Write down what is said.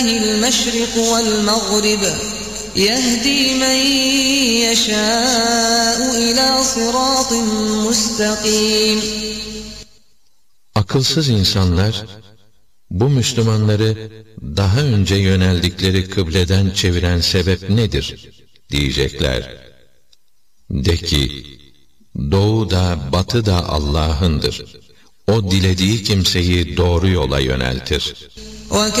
المشرق والمغرب يهدي من يشاء إلى صراط مستقيم. Akılsız insanlar, bu Müslümanları daha önce yöneldikleri kıbleden çeviren sebep nedir diyecekler. De ki, doğu da batı da Allah'ındır. O dilediği kimseyi doğru yola yöneltir.